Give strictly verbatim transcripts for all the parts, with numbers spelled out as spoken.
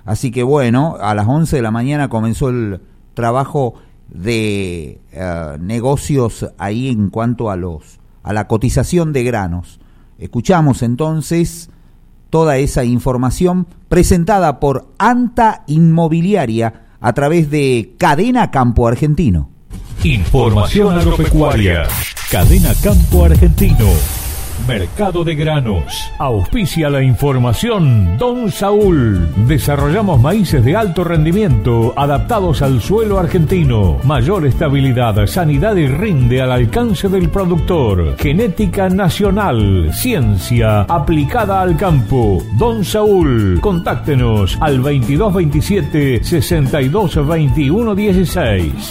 Así que bueno, a las once de la mañana comenzó el trabajo de uh, negocios ahí en cuanto a los a la cotización de granos. Escuchamos entonces toda esa información presentada por Anta Inmobiliaria a través de Cadena Campo Argentino. Información agropecuaria. Cadena Campo Argentino. Mercado de granos. Auspicia la información Don Saúl. Desarrollamos maíces de alto rendimiento adaptados al suelo argentino. Mayor estabilidad, sanidad y rinde al alcance del productor. Genética nacional. Ciencia aplicada al campo. Don Saúl. Contáctenos al veintidós veintisiete sesenta y dos veintiuno dieciséis.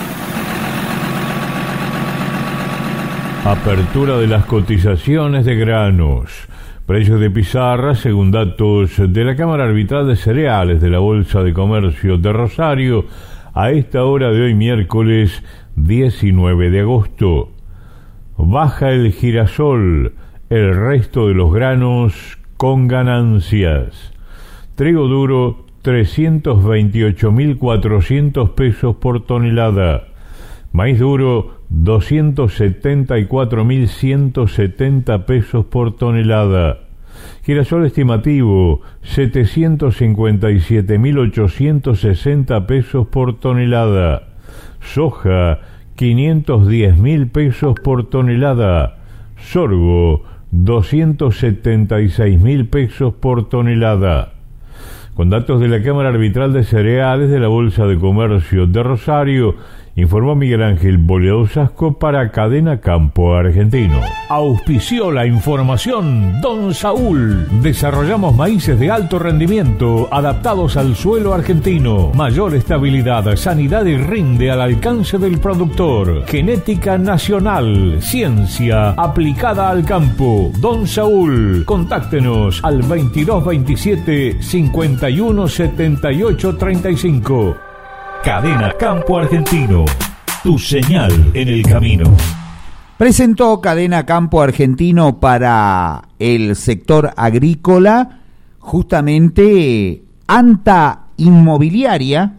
Apertura de las cotizaciones de granos. Precios de pizarra, según datos de la Cámara Arbitral de Cereales de la Bolsa de Comercio de Rosario, a esta hora de hoy miércoles diecinueve de agosto. Baja el girasol, el resto de los granos con ganancias. Trigo duro, trescientos veintiocho mil cuatrocientos pesos por tonelada. Maíz duro, doscientos setenta y cuatro mil ciento setenta pesos por tonelada. Girasol estimativo, setecientos cincuenta y siete mil ochocientos sesenta pesos por tonelada. Soja, quinientos diez mil pesos por tonelada. Sorgo, doscientos setenta y seis mil pesos por tonelada. Con datos de la Cámara Arbitral de Cereales de la Bolsa de Comercio de Rosario, informó Miguel Ángel Boleado Sasco para Cadena Campo Argentino. Auspició la información Don Saúl. Desarrollamos maíces de alto rendimiento adaptados al suelo argentino. Mayor estabilidad, sanidad y rinde al alcance del productor. Genética nacional. Ciencia aplicada al campo. Don Saúl. Contáctenos al veintidós veintisiete cincuenta y uno setenta y ocho treinta y cinco. Cadena Campo Argentino, tu señal en el camino. Presentó Cadena Campo Argentino para el sector agrícola justamente Anta Inmobiliaria.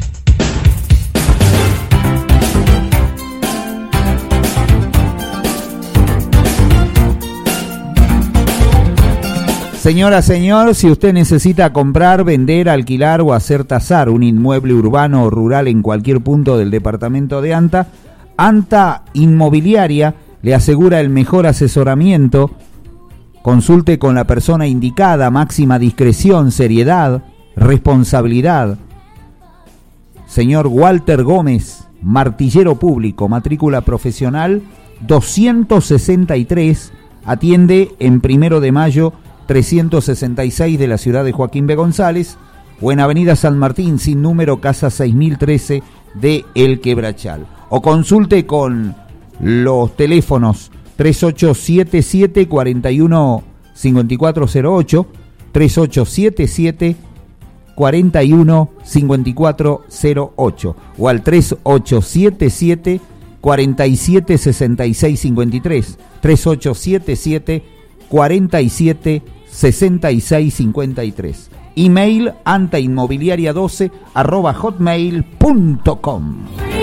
Señora, señor, si usted necesita comprar, vender, alquilar o hacer tasar un inmueble urbano o rural en cualquier punto del departamento de Anta, Anta Inmobiliaria le asegura el mejor asesoramiento. Consulte con la persona indicada, máxima discreción, seriedad, responsabilidad. Señor Walter Gómez, martillero público, matrícula profesional doscientos sesenta y tres, atiende en Primero de Mayo trescientos sesenta y seis de la ciudad de Joaquín B. González, o en Avenida San Martín, sin número, casa seis mil trece de El Quebrachal. O consulte con los teléfonos tres ocho siete siete, cuatro uno cinco cuatro cero ocho, tres ocho siete siete, cuatro uno cinco cuatro cero ocho, o al tres ocho siete siete, cuatro siete seis seis cinco tres, tres ocho siete siete, cuatro siete sesenta y seis cincuenta y tres. Email antainmobiliaria doce arroba hotmail punto com.